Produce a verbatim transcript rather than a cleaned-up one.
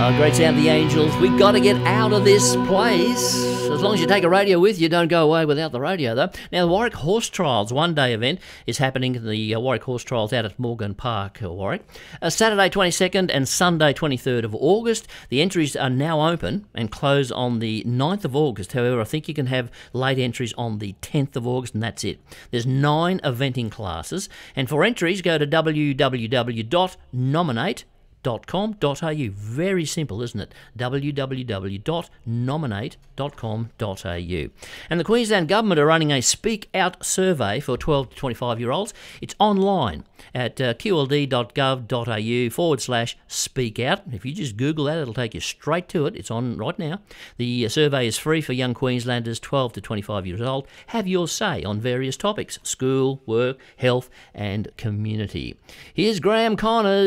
Oh, great sound of the Angels. We got to get out of this place. As long as you take a radio with you, don't go away without the radio, though. Now, the Warwick Horse Trials one-day event is happening in the uh, Warwick Horse Trials out at Morgan Park, uh, Warwick. Uh, Saturday twenty-second and Sunday twenty-third of August. The entries are now open and close on the ninth of August. However, I think you can have late entries on the tenth of August, and that's it. There's nine eventing classes, and for entries, go to w w w dot nominate dot com dot a u. Very simple, isn't it? w w w dot nominate dot com dot a u. And the Queensland Government are running a Speak Out survey for twelve to twenty-five year olds. It's online at uh, q l d dot gov dot a u forward slash speak out. If you just Google that, it'll take you straight to it. It's on right now. The uh, survey is free for young Queenslanders twelve to twenty-five years old. Have your say on various topics: school, work, health and community. Here's Graham Connors.